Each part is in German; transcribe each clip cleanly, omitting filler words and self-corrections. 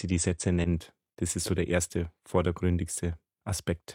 sie die Sätze nennt. Das ist so der erste, vordergründigste Aspekt.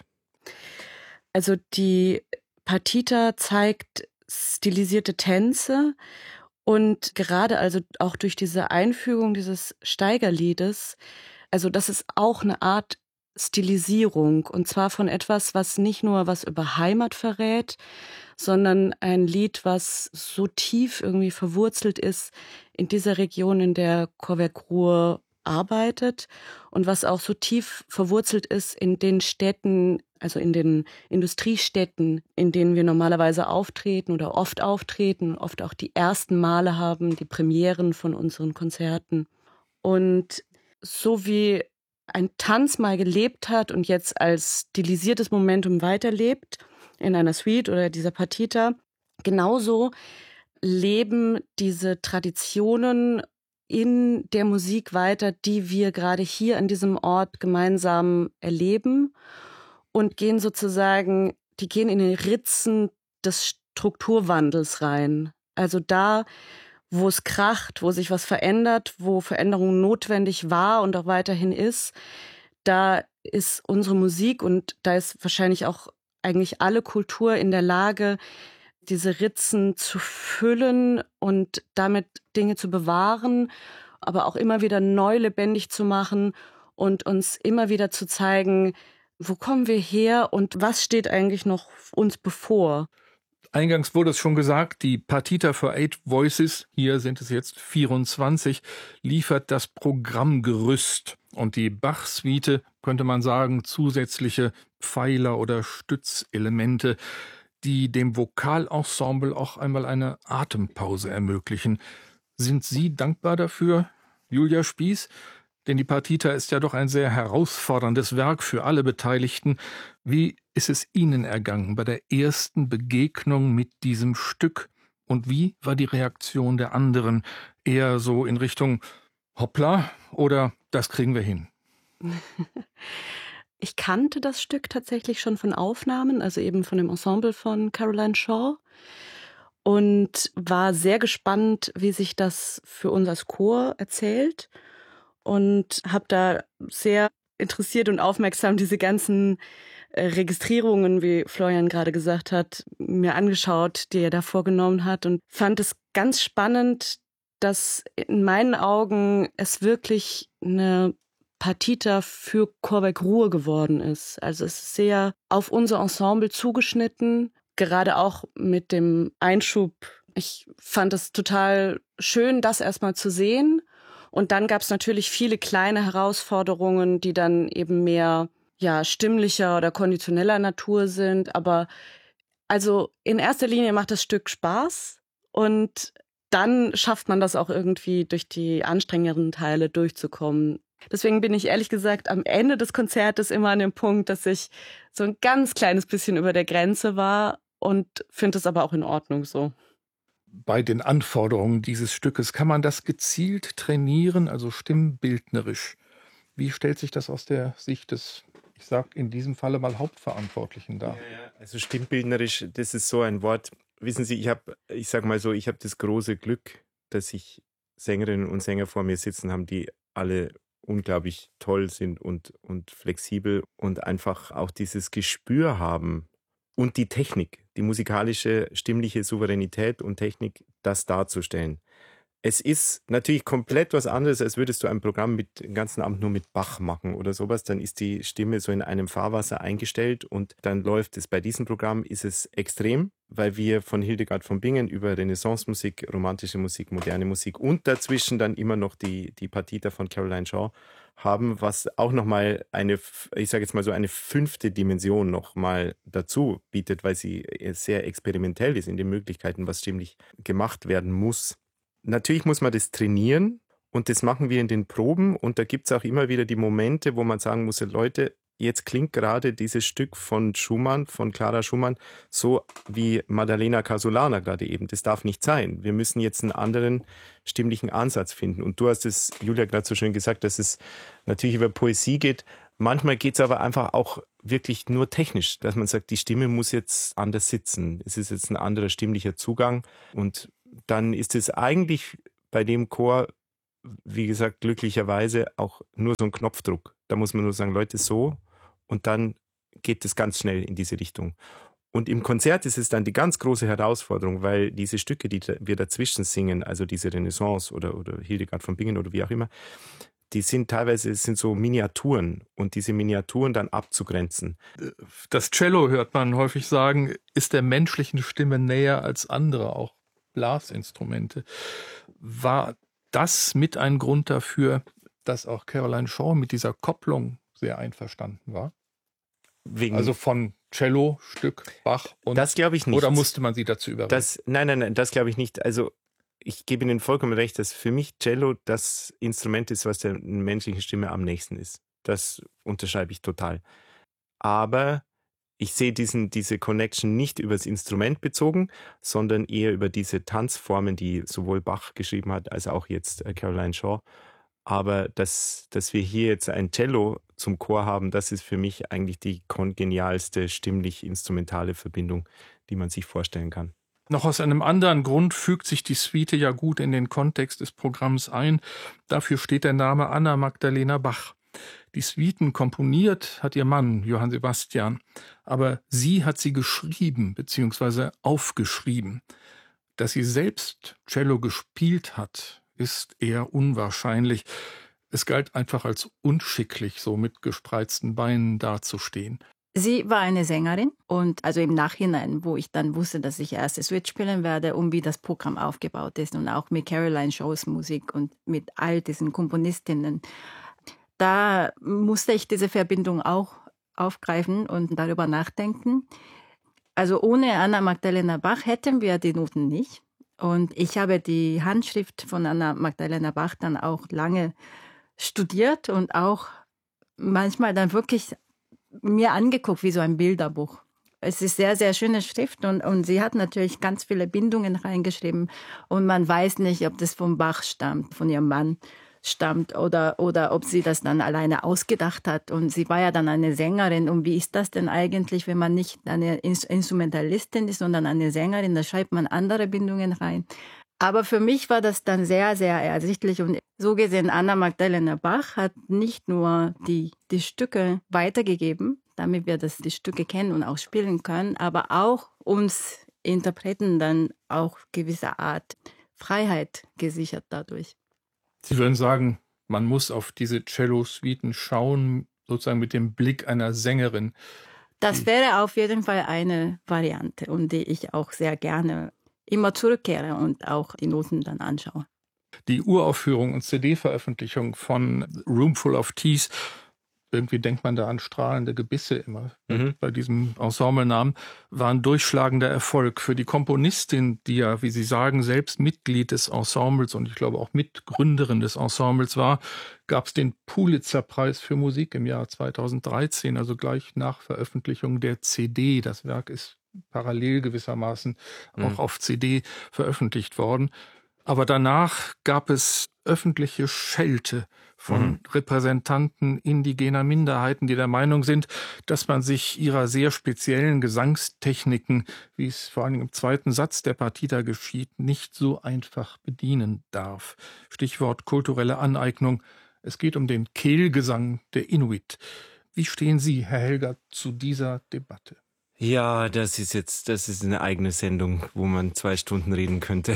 Also die Partita zeigt stilisierte Tänze und gerade also auch durch diese Einfügung dieses Steigerliedes, also das ist auch eine Art Stilisierung und zwar von etwas, was nicht nur was über Heimat verrät, sondern ein Lied, was so tief irgendwie verwurzelt ist in dieser Region, in der Covercrur arbeitet und was auch so tief verwurzelt ist in den Städten, also in den Industriestädten, in denen wir normalerweise auftreten oder oft auftreten, oft auch die ersten Male haben, die Premieren von unseren Konzerten. Und so wie ein Tanz mal gelebt hat und jetzt als stilisiertes Momentum weiterlebt, in einer Suite oder dieser Partita, genauso leben diese Traditionen in der Musik weiter, die wir gerade hier an diesem Ort gemeinsam erleben und gehen sozusagen, die gehen in den Ritzen des Strukturwandels rein. Also da, wo es kracht, wo sich was verändert, wo Veränderung notwendig war und auch weiterhin ist, da ist unsere Musik und da ist wahrscheinlich auch eigentlich alle Kultur in der Lage, diese Ritzen zu füllen und damit Dinge zu bewahren, aber auch immer wieder neu lebendig zu machen und uns immer wieder zu zeigen, wo kommen wir her und was steht eigentlich noch uns bevor. Eingangs wurde es schon gesagt, die Partita for 8 Voices, hier sind es jetzt 24, liefert das Programmgerüst. Und die Bach-Suite, könnte man sagen, zusätzliche Pfeiler oder Stützelemente, die dem Vokalensemble auch einmal eine Atempause ermöglichen. Sind Sie dankbar dafür, Julia Spiess? Denn die Partita ist ja doch ein sehr herausforderndes Werk für alle Beteiligten. Wie ist es Ihnen ergangen bei der ersten Begegnung mit diesem Stück? Und wie war die Reaktion der anderen? Eher so in Richtung Hoppla oder das kriegen wir hin? Ich kannte das Stück tatsächlich schon von Aufnahmen, also eben von dem Ensemble von Caroline Shaw und war sehr gespannt, wie sich das für uns als Chor erzählt und habe da sehr interessiert und aufmerksam diese ganzen Registrierungen, wie Florian gerade gesagt hat, mir angeschaut, die er da vorgenommen hat und fand es ganz spannend, dass in meinen Augen es wirklich eine Partita für Covercrur geworden ist. Also es ist sehr auf unser Ensemble zugeschnitten, gerade auch mit dem Einschub. Ich fand es total schön, das erstmal zu sehen. Und dann gab es natürlich viele kleine Herausforderungen, die dann eben mehr stimmlicher oder konditioneller Natur sind. Aber also in erster Linie macht das Stück Spaß und dann schafft man das auch irgendwie durch die anstrengenderen Teile durchzukommen. Deswegen bin ich ehrlich gesagt am Ende des Konzertes immer an dem Punkt, dass ich so ein ganz kleines bisschen über der Grenze war und finde es aber auch in Ordnung so. Bei den Anforderungen dieses Stückes, kann man das gezielt trainieren, also stimmbildnerisch? Wie stellt sich das aus der Sicht des, ich sage in diesem Falle mal Hauptverantwortlichen dar? Also stimmbildnerisch, das ist so ein Wort. Wissen Sie, ich habe das große Glück, dass ich Sängerinnen und Sänger vor mir sitzen haben, die alle unglaublich toll sind und flexibel und einfach auch dieses Gespür haben und die Technik, die musikalische, stimmliche Souveränität und Technik, das darzustellen. Es ist natürlich komplett was anderes, als würdest du ein Programm den ganzen Abend nur mit Bach machen oder sowas. Dann ist die Stimme so in einem Fahrwasser eingestellt und dann läuft es. Bei diesem Programm ist es extrem, weil wir von Hildegard von Bingen über Renaissance-Musik, romantische Musik, moderne Musik und dazwischen dann immer noch die Partita von Caroline Shaw haben, was auch nochmal eine 5. Dimension nochmal dazu bietet, weil sie sehr experimentell ist in den Möglichkeiten, was stimmlich gemacht werden muss. Natürlich muss man das trainieren und das machen wir in den Proben und da gibt es auch immer wieder die Momente, wo man sagen muss, Leute, jetzt klingt gerade dieses Stück von Clara Schumann, so wie Maddalena Casolana gerade eben. Das darf nicht sein. Wir müssen jetzt einen anderen stimmlichen Ansatz finden. Und du hast es, Julia, gerade so schön gesagt, dass es natürlich über Poesie geht. Manchmal geht es aber einfach auch wirklich nur technisch, dass man sagt, die Stimme muss jetzt anders sitzen. Es ist jetzt ein anderer stimmlicher Zugang und dann ist es eigentlich bei dem Chor wie gesagt, glücklicherweise auch nur so ein Knopfdruck. Da muss man nur sagen, Leute, so, und dann geht es ganz schnell in diese Richtung. Und im Konzert ist es dann die ganz große Herausforderung, weil diese Stücke, die wir dazwischen singen, also diese Renaissance oder Hildegard von Bingen oder wie auch immer, die sind teilweise so Miniaturen, und diese Miniaturen dann abzugrenzen. Das Cello, hört man häufig sagen, ist der menschlichen Stimme näher als andere, auch Blasinstrumente. War das mit ein Grund dafür, dass auch Caroline Shaw mit dieser Kopplung sehr einverstanden war? Also von Cello-Stück, Bach und... Das glaube ich nicht. Oder musste man sie dazu überreden? Nein, das glaube ich nicht. Also ich gebe Ihnen vollkommen recht, dass für mich Cello das Instrument ist, was der menschlichen Stimme am nächsten ist. Das unterschreibe ich total. Aber ich sehe diese Connection nicht über das Instrument bezogen, sondern eher über diese Tanzformen, die sowohl Bach geschrieben hat, als auch jetzt Caroline Shaw. Aber dass wir hier jetzt ein Cello zum Chor haben, das ist für mich eigentlich die kongenialste stimmlich-instrumentale Verbindung, die man sich vorstellen kann. Noch aus einem anderen Grund fügt sich die Suite ja gut in den Kontext des Programms ein. Dafür steht der Name Anna Magdalena Bach. Die Suiten komponiert hat ihr Mann, Johann Sebastian, aber sie hat sie geschrieben bzw. aufgeschrieben. Dass sie selbst Cello gespielt hat, ist eher unwahrscheinlich. Es galt einfach als unschicklich, so mit gespreizten Beinen dazustehen. Sie war eine Sängerin, und also im Nachhinein, wo ich dann wusste, dass ich erste Suite spielen werde, und wie das Programm aufgebaut ist und auch mit Caroline Shaws Musik und mit all diesen Komponistinnen, da musste ich diese Verbindung auch aufgreifen und darüber nachdenken. Also ohne Anna Magdalena Bach hätten wir die Noten nicht. Und ich habe die Handschrift von Anna Magdalena Bach dann auch lange studiert und auch manchmal dann wirklich mir angeguckt wie so ein Bilderbuch. Es ist sehr, sehr schöne Schrift, und sie hat natürlich ganz viele Bindungen reingeschrieben, und man weiß nicht, ob das von Bach stammt, von ihrem Mann stammt oder ob sie das dann alleine ausgedacht hat. Und sie war ja dann eine Sängerin. Und wie ist das denn eigentlich, wenn man nicht eine Instrumentalistin ist, sondern eine Sängerin? Da schreibt man andere Bindungen rein. Aber für mich war das dann sehr, sehr ersichtlich. Und so gesehen, Anna Magdalena Bach hat nicht nur die Stücke weitergegeben, damit wir die Stücke kennen und auch spielen können, aber auch uns Interpreten dann auch gewisse Art Freiheit gesichert dadurch. Sie würden sagen, man muss auf diese Cello-Suiten schauen, sozusagen mit dem Blick einer Sängerin. Das wäre auf jeden Fall eine Variante, und die ich auch sehr gerne immer zurückkehre und auch die Noten dann anschaue. Die Uraufführung und CD-Veröffentlichung von Roomful of Teas, irgendwie denkt man da an strahlende Gebisse immer bei diesem Ensemblenamen, war ein durchschlagender Erfolg. Für die Komponistin, die ja, wie Sie sagen, selbst Mitglied des Ensembles und ich glaube auch Mitgründerin des Ensembles war, gab es den Pulitzer-Preis für Musik im Jahr 2013, also gleich nach Veröffentlichung der CD. Das Werk ist parallel gewissermaßen auch auf CD veröffentlicht worden. Aber danach gab es öffentliche Schelte von Repräsentanten indigener Minderheiten, die der Meinung sind, dass man sich ihrer sehr speziellen Gesangstechniken, wie es vor allem im zweiten Satz der Partita geschieht, nicht so einfach bedienen darf. Stichwort kulturelle Aneignung. Es geht um den Kehlgesang der Inuit. Wie stehen Sie, Herr Helger, zu dieser Debatte? Ja, das ist eine eigene Sendung, wo man 2 Stunden reden könnte.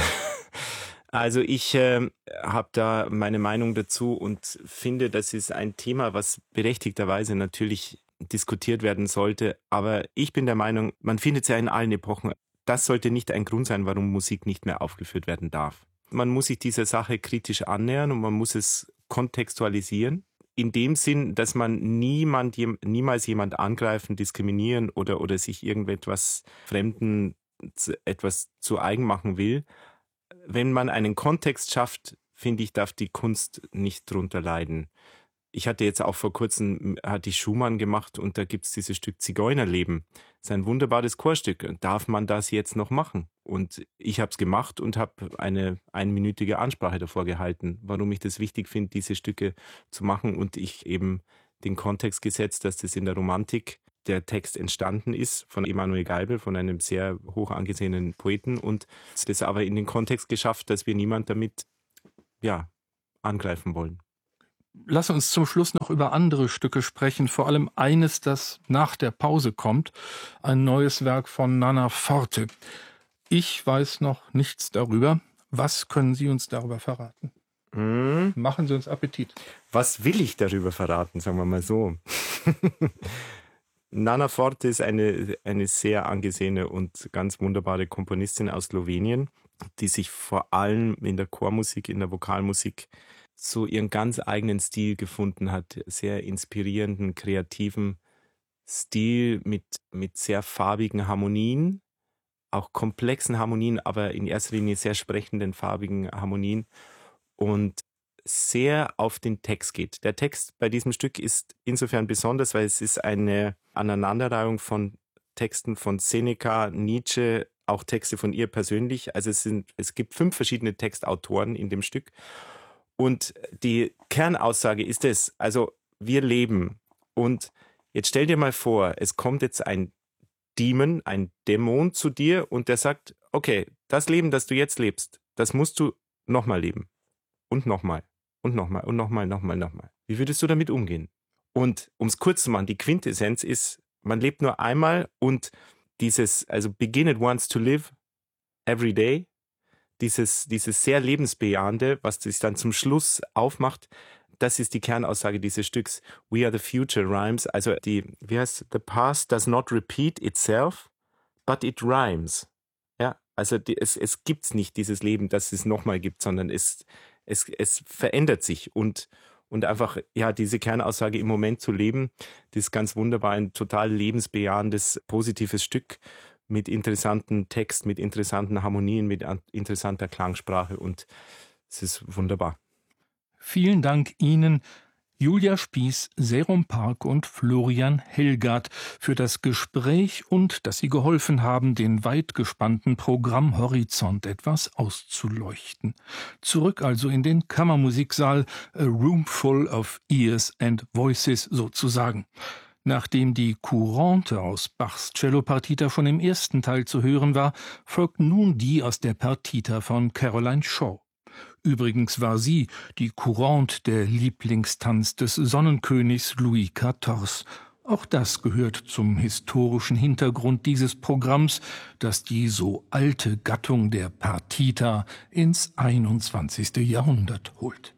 Also ich habe da meine Meinung dazu und finde, das ist ein Thema, was berechtigterweise natürlich diskutiert werden sollte. Aber ich bin der Meinung, man findet es ja in allen Epochen. Das sollte nicht ein Grund sein, warum Musik nicht mehr aufgeführt werden darf. Man muss sich dieser Sache kritisch annähern und man muss es kontextualisieren. In dem Sinn, dass man niemals jemand angreifen, diskriminieren oder sich irgendetwas Fremden etwas zu eigen machen will. Wenn man einen Kontext schafft, finde ich, darf die Kunst nicht drunter leiden. Ich hatte jetzt auch vor kurzem, hatte ich Schumann gemacht und da gibt es dieses Stück Zigeunerleben. Das ist ein wunderbares Chorstück. Darf man das jetzt noch machen? Und ich habe es gemacht und habe eine einminütige Ansprache davor gehalten, warum ich das wichtig finde, diese Stücke zu machen. Und ich eben den Kontext gesetzt, dass das in der Romantik der Text entstanden ist von Emanuel Geibel, von einem sehr hoch angesehenen Poeten und das aber in den Kontext geschafft, dass wir niemand damit angreifen wollen. Lass uns zum Schluss noch über andere Stücke sprechen, vor allem eines, das nach der Pause kommt, ein neues Werk von Nana Forte. Ich weiß noch nichts darüber. Was können Sie uns darüber verraten? Machen Sie uns Appetit. Was will ich darüber verraten, sagen wir mal so. Nana Forte ist eine sehr angesehene und ganz wunderbare Komponistin aus Slowenien, die sich vor allem in der Chormusik, in der Vokalmusik so ihren ganz eigenen Stil gefunden hat. Sehr inspirierenden, kreativen Stil mit sehr farbigen Harmonien, auch komplexen Harmonien, aber in erster Linie sehr sprechenden, farbigen Harmonien und sehr auf den Text geht. Der Text bei diesem Stück ist insofern besonders, weil es ist eine Aneinanderreihung von Texten von Seneca, Nietzsche, auch Texte von ihr persönlich. Also es gibt 5 verschiedene Textautoren in dem Stück. Und die Kernaussage ist es, also wir leben. Und jetzt stell dir mal vor, es kommt jetzt ein Dämon zu dir und der sagt, okay, das Leben, das du jetzt lebst, das musst du nochmal leben. Und nochmal. Und nochmal. Und nochmal. Wie würdest du damit umgehen? Und um es kurz zu machen, die Quintessenz ist, man lebt nur einmal und also begin it once to live every day, dieses sehr lebensbejahende, was sich dann zum Schluss aufmacht, das ist die Kernaussage dieses Stücks. We are the future rhymes. Also the past does not repeat itself, but it rhymes. Ja, also es gibt's nicht, dieses Leben, das es nochmal gibt, sondern es verändert sich und einfach, ja, diese Kernaussage im Moment zu leben, das ist ganz wunderbar, ein total lebensbejahendes, positives Stück mit interessanten Text, mit interessanten Harmonien, mit interessanter Klangsprache und es ist wunderbar. Vielen Dank Ihnen, Julia Spieß, Serum Park und Florian Helgard, für das Gespräch und dass Sie geholfen haben, den weit gespannten Programmhorizont etwas auszuleuchten. Zurück also in den Kammermusiksaal, a room full of ears and voices sozusagen. Nachdem die Courante aus Bachs Cellopartita schon im ersten Teil zu hören war, folgt nun die aus der Partita von Caroline Shaw. Übrigens war sie die Courante der Lieblingstanz des Sonnenkönigs Louis XIV. Auch das gehört zum historischen Hintergrund dieses Programms, das die so alte Gattung der Partita ins 21. Jahrhundert holt.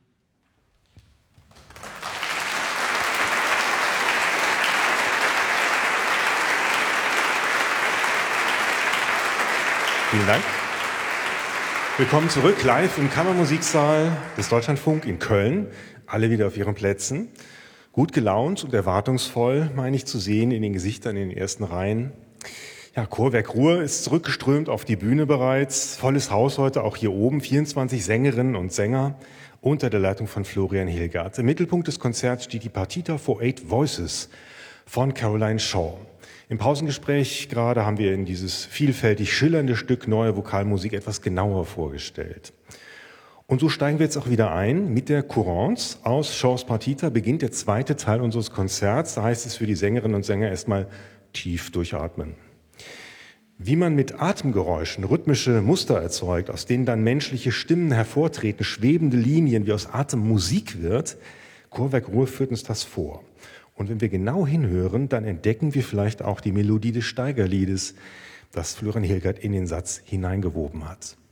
Vielen Dank. Willkommen zurück, live im Kammermusiksaal des Deutschlandfunk in Köln. Alle wieder auf ihren Plätzen. Gut gelaunt und erwartungsvoll, meine ich, zu sehen in den Gesichtern in den ersten Reihen. Ja, Chorwerk Ruhr ist zurückgeströmt auf die Bühne bereits. Volles Haus heute, auch hier oben. 24 Sängerinnen und Sänger unter der Leitung von Florian Helgard. Im Mittelpunkt des Konzerts steht die Partita for 8 Voices von Caroline Shaw. Im Pausengespräch gerade haben wir in dieses vielfältig schillernde Stück Neue Vokalmusik etwas genauer vorgestellt. Und so steigen wir jetzt auch wieder ein mit der Courante. Aus Shaws Partita beginnt der zweite Teil unseres Konzerts. Da heißt es für die Sängerinnen und Sänger erstmal tief durchatmen. Wie man mit Atemgeräuschen rhythmische Muster erzeugt, aus denen dann menschliche Stimmen hervortreten, schwebende Linien, wie aus Atem Musik wird, Chorwerk Ruhr führt uns das vor. Und wenn wir genau hinhören, dann entdecken wir vielleicht auch die Melodie des Steigerliedes, das Florian Helgard in den Satz hineingewoben hat.